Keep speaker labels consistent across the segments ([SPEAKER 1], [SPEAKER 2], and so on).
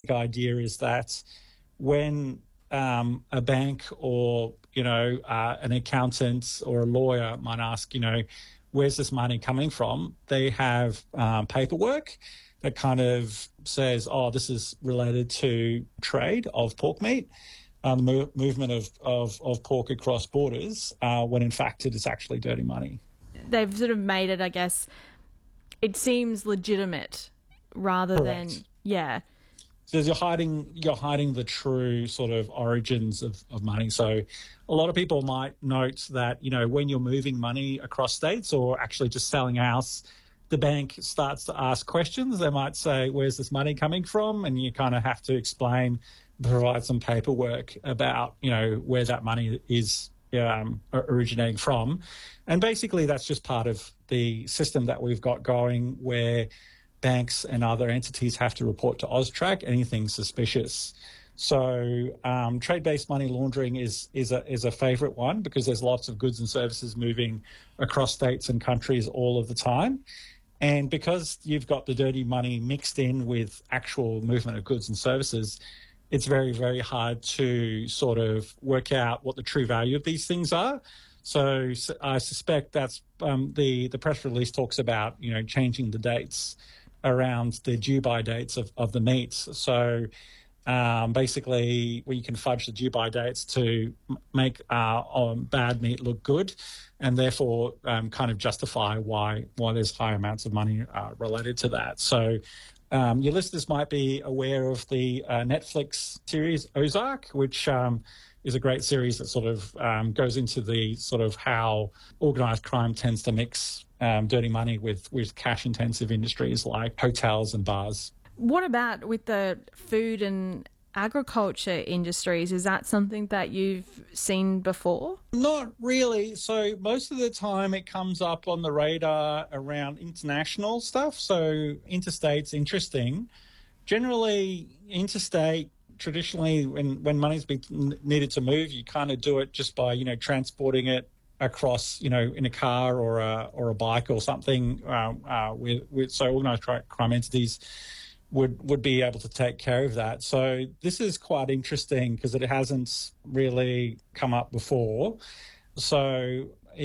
[SPEAKER 1] idea is that when a bank or, an accountant or a lawyer might ask, where's this money coming from? They have paperwork that kind of says, oh, this is related to trade of pork meat, the movement of pork across borders, when in fact it is actually dirty money.
[SPEAKER 2] They've sort of made it, I guess, it seems legitimate rather
[SPEAKER 1] Correct.
[SPEAKER 2] than, yeah.
[SPEAKER 1] So you're hiding the true sort of origins of money. So a lot of people might note that, when you're moving money across states or actually just selling a house, the bank starts to ask questions. They might say, where's this money coming from? And you kind of have to explain, provide some paperwork about, where that money is originating from. And basically that's just part of the system that we've got going, where banks and other entities have to report to AUSTRAC anything suspicious. So trade-based money laundering is a favourite one, because there's lots of goods and services moving across states and countries all of the time. And because you've got the dirty money mixed in with actual movement of goods and services, it's very, very hard to sort of work out what the true value of these things are. So I suspect that's the press release talks about, changing the dates around the due-by dates of the meats. So basically, we can fudge the due-by dates to make bad meat look good, and therefore kind of justify why there's high amounts of money related to that. So your listeners might be aware of the Netflix series Ozark, which is a great series that sort of goes into the sort of how organised crime tends to mix dirty money with cash-intensive industries like hotels and bars.
[SPEAKER 2] What about with the food and agriculture industries? Is that something that you've seen before?
[SPEAKER 1] Not really. So most of the time it comes up on the radar around international stuff. So interstate's interesting. Generally, interstate, traditionally, when money's been needed to move, you kind of do it just by, transporting it across, in a car or a bike or something. So organised crime entities would be able to take care of that. So this is quite interesting because it hasn't really come up before. So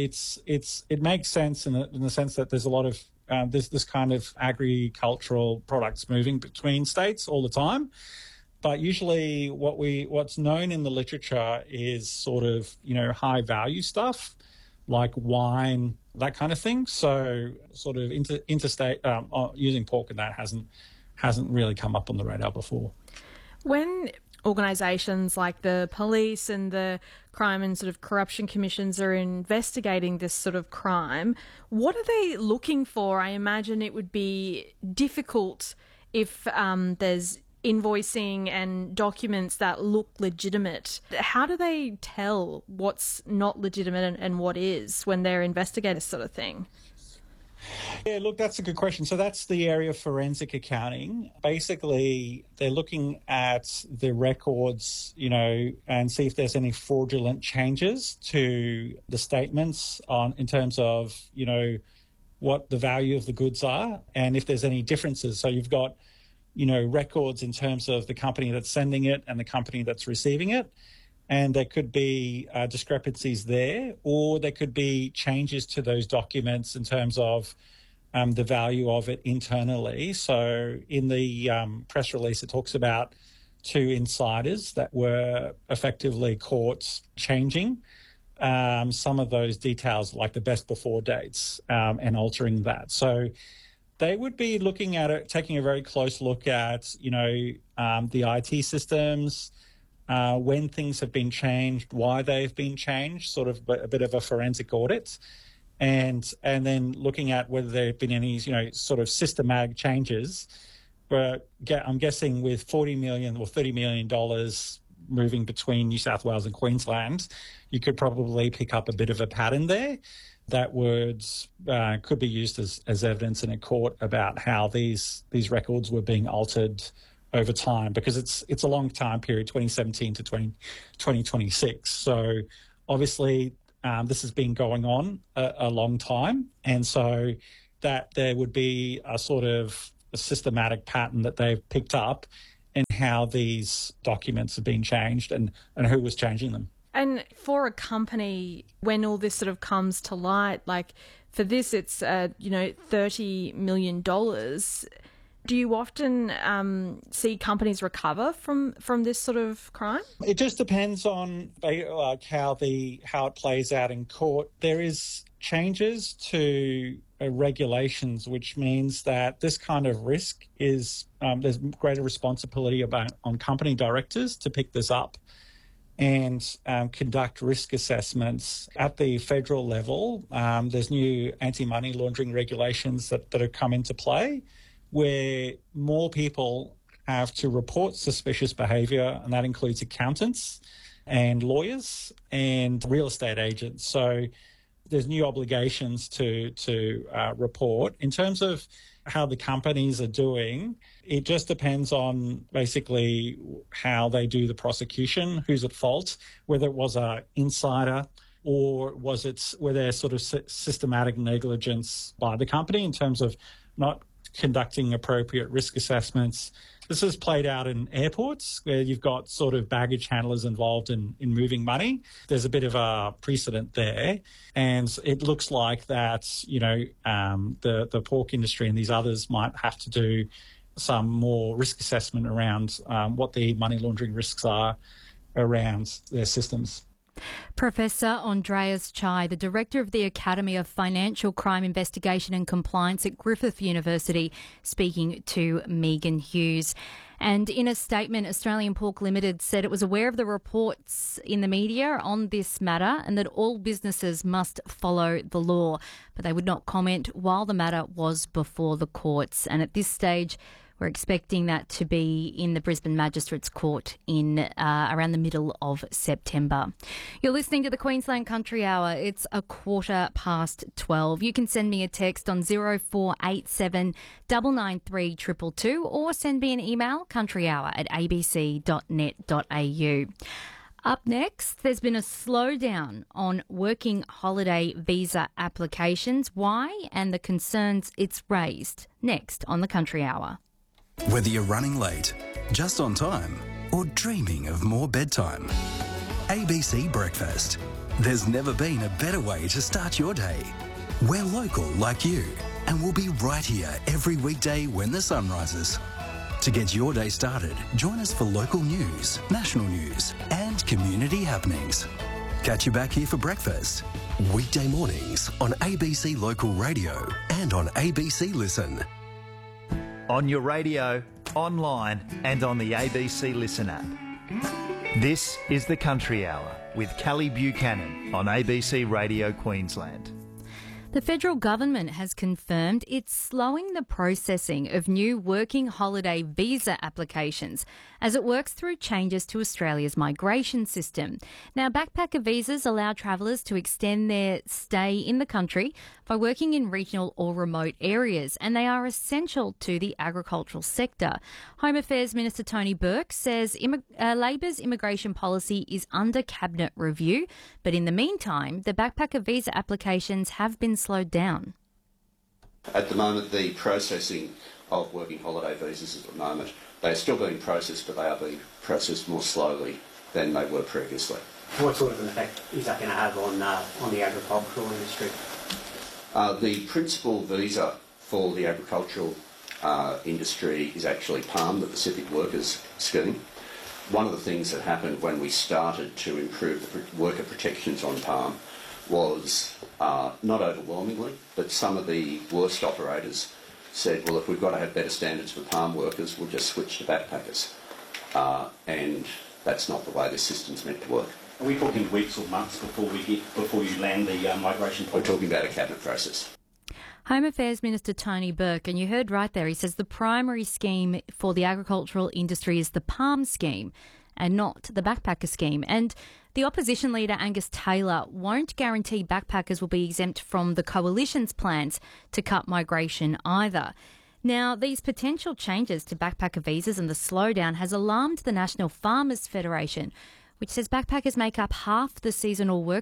[SPEAKER 1] it makes sense in the sense that there's a lot of this kind of agricultural products moving between states all the time. But usually what's known in the literature is sort of, high value stuff like wine, that kind of thing. So sort of interstate using pork and that hasn't really come up on the radar before.
[SPEAKER 2] When organisations like the police and the crime and sort of corruption commissions are investigating this sort of crime, what are they looking for? I imagine it would be difficult if there's invoicing and documents that look legitimate. How do they tell what's not legitimate and what is when they're investigating this sort of thing?
[SPEAKER 1] Yeah, look, that's a good question. So that's the area of forensic accounting. Basically, they're looking at the records, and see if there's any fraudulent changes to the statements in terms of, what the value of the goods are and if there's any differences. So you've got, records in terms of the company that's sending it and the company that's receiving it. And there could be discrepancies there, or there could be changes to those documents in terms of the value of it internally. So in the press release, it talks about 2 insiders that were effectively caught changing some of those details, like the best before dates, and altering that. So they would be looking at it, taking a very close look at, the IT systems, when things have been changed, why they've been changed, sort of a bit of a forensic audit, and then looking at whether there have been any, sort of systematic changes. But I'm guessing with $40 million or $30 million moving between New South Wales and Queensland, you could probably pick up a bit of a pattern there that could be used as evidence in a court about how these records were being altered over time, because it's a long time period, 2017 to 2026. So obviously this has been going on a long time, and so that there would be a sort of a systematic pattern that they've picked up, and how these documents have been changed and who was changing them.
[SPEAKER 2] And for a company, when all this sort of comes to light, like for this, it's, $30 million. Do you often see companies recover from this sort of crime?
[SPEAKER 1] It just depends on how it plays out in court. There is changes to regulations, which means that this kind of risk is there's greater responsibility on company directors to pick this up and conduct risk assessments at the federal level. There's new anti-money laundering regulations that have come into play, where more people have to report suspicious behaviour, and that includes accountants and lawyers and real estate agents. So there's new obligations to report. In terms of how the companies are doing, it just depends on basically how they do the prosecution, who's at fault, whether it was an insider or were there sort of systematic negligence by the company in terms of not conducting appropriate risk assessments. This is played out in airports where you've got sort of baggage handlers involved in moving money. There's a bit of a precedent there. And it looks like that, the pork industry and these others might have to do some more risk assessment around what the money laundering risks are around their systems.
[SPEAKER 3] Professor Andreas Chai, the Director of the Academy of Financial Crime Investigation and Compliance at Griffith University, speaking to Megan Hughes. And in a statement, Australian Pork Limited said it was aware of the reports in the media on this matter and that all businesses must follow the law. But they would not comment while the matter was before the courts. And at this stage, we're expecting that to be in the Brisbane Magistrates Court in around the middle of September. You're listening to the Queensland Country Hour. It's 12:15. You can send me a text on 0487 993 222 or send me an email, countryhour@abc.net.au. Up next, there's been a slowdown on working holiday visa applications. Why? And the concerns it's raised. Next on the Country Hour.
[SPEAKER 4] Whether you're running late, just on time, or dreaming of more bedtime, ABC Breakfast. There's never been a better way to start your day. We're local like you, and we'll be right here every weekday when the sun rises. To get your day started, join us for local news, national news, and community happenings. Catch you back here for breakfast. Weekday mornings on ABC Local Radio and on ABC Listen.
[SPEAKER 5] On your radio, online and on the ABC Listen app. This is the Country Hour with Kelly Buchanan on ABC Radio Queensland.
[SPEAKER 3] The federal government has confirmed it's slowing the processing of new working holiday visa applications as it works through changes to Australia's migration system. Now, backpacker visas allow travellers to extend their stay in the country by working in regional or remote areas, and they are essential to the agricultural sector. Home Affairs Minister Tony Burke says Labor's immigration policy is under cabinet review, but in the meantime, the backpacker visa applications have been slowed down.
[SPEAKER 6] At the moment, the processing of working holiday visas at the moment, they're still being processed, but they are being processed more slowly than they were previously.
[SPEAKER 7] What sort of an effect is that going to have on the agricultural industry?
[SPEAKER 6] The principal visa for the agricultural industry is actually PALM, the Pacific Workers Scheme. One of the things that happened when we started to improve the worker protections on PALM was, not overwhelmingly, but some of the worst operators said, well, if we've got to have better standards for PALM workers, we'll just switch to backpackers. And that's not the way this system's meant to work.
[SPEAKER 8] Are we talking weeks or months before you land the migration policy?
[SPEAKER 6] We're talking about a cabinet process.
[SPEAKER 3] Home Affairs Minister Tony Burke, and you heard right there, he says the primary scheme for the agricultural industry is the PALM scheme and not the backpacker scheme. And the opposition leader Angus Taylor won't guarantee backpackers will be exempt from the coalition's plans to cut migration either. Now, these potential changes to backpacker visas and the slowdown has alarmed the National Farmers Federation, which says backpackers make up half the seasonal workforce